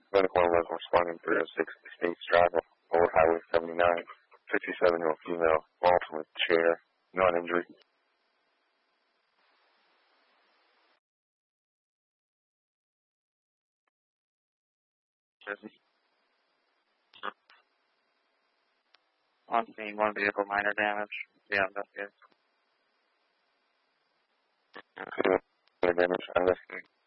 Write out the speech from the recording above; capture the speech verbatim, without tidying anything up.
Medical and local responding three oh six States Drive, Old Highway seventy-nine, fifty-seven-year-old female, falls from a chair, non-injury. On scene, one vehicle, minor damage. Yeah, that's good. Minor damage, investigate.